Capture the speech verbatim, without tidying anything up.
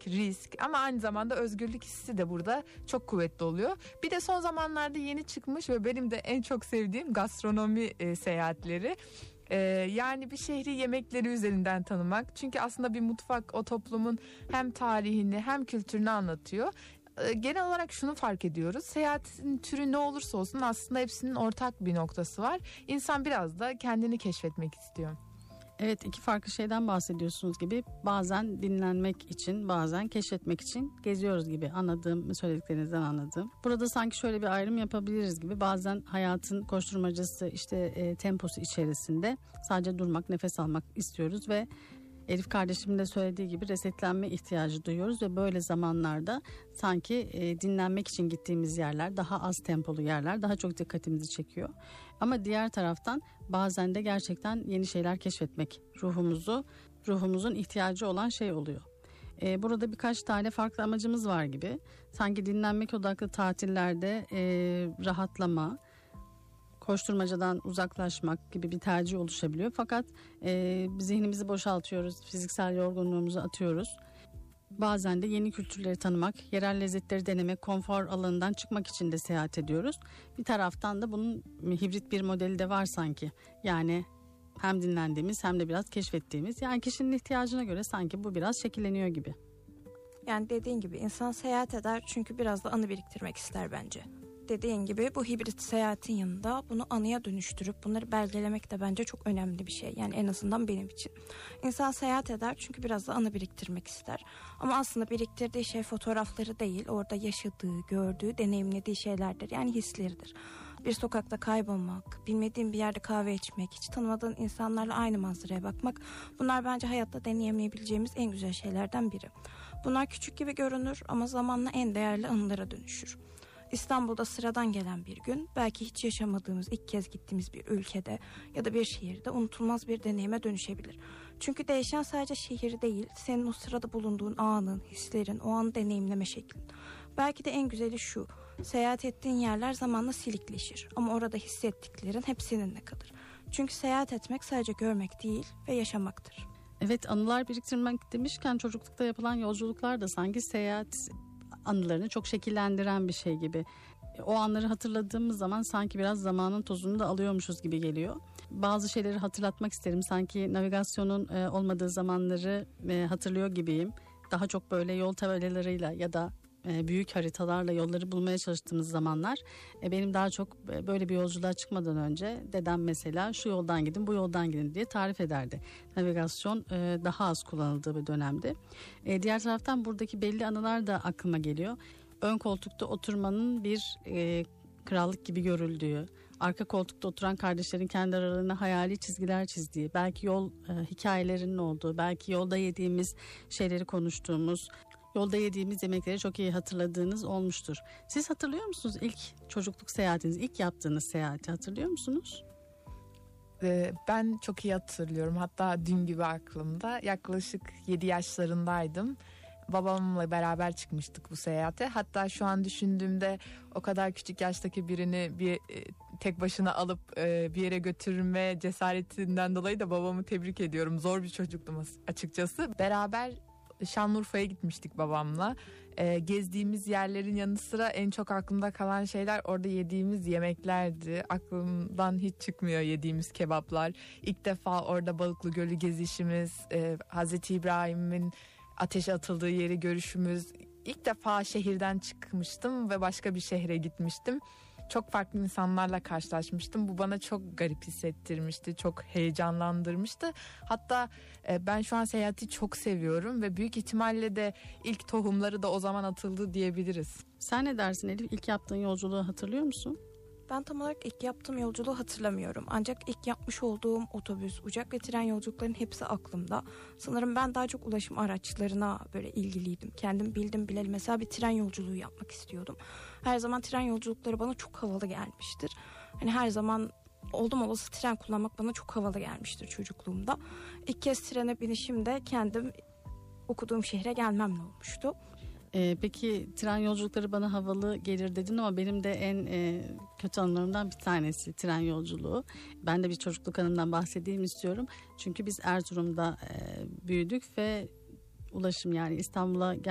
risk ama aynı zamanda özgürlük hissi de burada çok kuvvetli oluyor. Bir de son zamanlarda yeni çıkmış ve benim de en çok sevdiğim gastronomi e, seyahatleri. Ee, yani bir şehri yemekleri üzerinden tanımak. Çünkü aslında bir mutfak o toplumun hem tarihini hem kültürünü anlatıyor. Ee, genel olarak şunu fark ediyoruz. Seyahatin türü ne olursa olsun aslında hepsinin ortak bir noktası var. İnsan biraz da kendini keşfetmek istiyor. Evet, iki farklı şeyden bahsediyorsunuz gibi. Bazen dinlenmek için, bazen keşfetmek için geziyoruz gibi, anladığım, söylediklerinizden anladığım. Burada sanki şöyle bir ayrım yapabiliriz gibi. Bazen hayatın koşturmacası, işte e, temposu içerisinde sadece durmak, nefes almak istiyoruz ve Elif kardeşimin de söylediği gibi resetlenme ihtiyacı duyuyoruz ve böyle zamanlarda sanki e, dinlenmek için gittiğimiz yerler, daha az tempolu yerler daha çok dikkatimizi çekiyor. Ama diğer taraftan bazen de gerçekten yeni şeyler keşfetmek ruhumuzu, ruhumuzun ihtiyacı olan şey oluyor. E, burada birkaç tane farklı amacımız var gibi. Sanki dinlenmek odaklı tatillerde e, rahatlama, koşturmacadan uzaklaşmak gibi bir tercih oluşabiliyor. Fakat e, zihnimizi boşaltıyoruz, fiziksel yorgunluğumuzu atıyoruz. Bazen de yeni kültürleri tanımak, yerel lezzetleri denemek, konfor alanından çıkmak için de seyahat ediyoruz. Bir taraftan da bunun hibrit bir modeli de var sanki. Yani hem dinlendiğimiz hem de biraz keşfettiğimiz. Yani kişinin ihtiyacına göre sanki bu biraz şekilleniyor gibi. Yani dediğin gibi insan seyahat eder çünkü biraz da anı biriktirmek ister bence. Dediğin gibi bu hibrit seyahatin yanında bunu anıya dönüştürüp bunları belgelemek de bence çok önemli bir şey. Yani en azından benim için. İnsan seyahat eder çünkü biraz da anı biriktirmek ister. Ama aslında biriktirdiği şey fotoğrafları değil, orada yaşadığı, gördüğü, deneyimlediği şeylerdir. Yani hisleridir. Bir sokakta kaybolmak, bilmediğin bir yerde kahve içmek, hiç tanımadığın insanlarla aynı manzaraya bakmak, bunlar bence hayatta deneyimleyebileceğimiz en güzel şeylerden biri. Bunlar küçük gibi görünür ama zamanla en değerli anılara dönüşür. İstanbul'da sıradan gelen bir gün belki hiç yaşamadığımız, ilk kez gittiğimiz bir ülkede ya da bir şehirde unutulmaz bir deneyime dönüşebilir. Çünkü değişen sadece şehir değil, senin o sırada bulunduğun anın, hislerin, o anı deneyimleme şeklin. Belki de en güzeli şu, seyahat ettiğin yerler zamanla silikleşir ama orada hissettiklerin hep seninle kalır. Çünkü seyahat etmek sadece görmek değil ve yaşamaktır. Evet, anılar biriktirmek demişken çocuklukta yapılan yolculuklar da sanki seyahat anılarını çok şekillendiren bir şey gibi. O anları hatırladığımız zaman sanki biraz zamanın tozunu da alıyormuşuz gibi geliyor. Bazı şeyleri hatırlatmak isterim. Sanki navigasyonun olmadığı zamanları hatırlıyor gibiyim. Daha çok böyle yol tabelalarıyla ya da büyük haritalarla yolları bulmaya çalıştığımız zamanlar. Benim daha çok böyle bir yolculuğa çıkmadan önce dedem mesela şu yoldan gidin, bu yoldan gidin diye tarif ederdi. Navigasyon daha az kullanıldığı bir dönemdi. Diğer taraftan buradaki belli anılar da aklıma geliyor. Ön koltukta oturmanın bir e, krallık gibi görüldüğü, arka koltukta oturan kardeşlerin kendi aralarına hayali çizgiler çizdiği, belki yol e, hikayelerinin olduğu, belki yolda yediğimiz şeyleri konuştuğumuz, yolda yediğimiz yemekleri çok iyi hatırladığınız olmuştur. Siz hatırlıyor musunuz ilk çocukluk seyahatinizi, ilk yaptığınız seyahati hatırlıyor musunuz? Ben çok iyi hatırlıyorum. Hatta dün gibi aklımda. Yaklaşık yedi yaşlarındaydım. Babamla beraber çıkmıştık bu seyahate. Hatta şu an düşündüğümde o kadar küçük yaştaki birini bir tek başına alıp bir yere götürme cesaretinden dolayı da babamı tebrik ediyorum. Zor bir çocuktum açıkçası. Beraber Şanlıurfa'ya gitmiştik babamla. Ee, gezdiğimiz yerlerin yanı sıra en çok aklımda kalan şeyler orada yediğimiz yemeklerdi. Aklımdan hiç çıkmıyor yediğimiz kebaplar. İlk defa orada Balıklı Gölü gezişimiz, e, Hazreti İbrahim'in ateşe atıldığı yeri görüşümüz. İlk defa şehirden çıkmıştım ve başka bir şehre gitmiştim. Çok farklı insanlarla karşılaşmıştım. Bu bana çok garip hissettirmişti. Çok heyecanlandırmıştı. Hatta e, ben şu an seyahati çok seviyorum ve büyük ihtimalle de ilk tohumları da o zaman atıldı diyebiliriz. Sen ne dersin Elif? İlk yaptığın yolculuğu hatırlıyor musun? Ben tam olarak ilk yaptığım yolculuğu hatırlamıyorum. Ancak ilk yapmış olduğum otobüs, uçak ve tren yolculuklarının hepsi aklımda. Sanırım ben daha çok ulaşım araçlarına böyle ilgiliydim. Kendim bildim bileli mesela bir tren yolculuğu yapmak istiyordum. Her zaman tren yolculukları bana çok havalı gelmiştir. Hani her zaman oldum olası tren kullanmak bana çok havalı gelmiştir çocukluğumda. İlk kez trene binişimde kendim okuduğum şehre gelmemle olmuştu. Ee, peki tren yolculukları bana havalı gelir dedin ama benim de en e, kötü anılarımdan bir tanesi tren yolculuğu. Ben de bir çocukluk anımdan bahsedeyim istiyorum. Çünkü biz Erzurum'da e, büyüdük ve ulaşım, yani İstanbul'a